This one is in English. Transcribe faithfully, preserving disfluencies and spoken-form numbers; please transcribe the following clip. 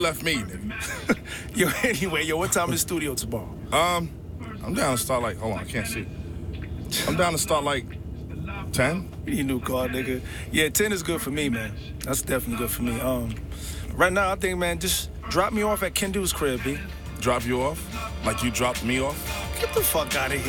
left me, nigga. Yo, anyway, yo, what time is studio tomorrow? Um, I'm down to start like, hold on, I can't see. I'm down to start like ten. You need a new car, nigga. Yeah, ten is good for me, man. That's definitely good for me. Um, right now, I think, man, just drop me off at Kendu's crib, B. Drop you off? Like you dropped me off? Get the fuck out of here.